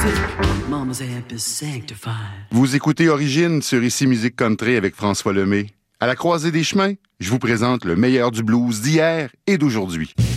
Mama's amp is sanctified. Vous écoutez Origine sur Ici Musique Country avec François Lemay. À la croisée des chemins, je vous présente le meilleur du blues d'hier et d'aujourd'hui.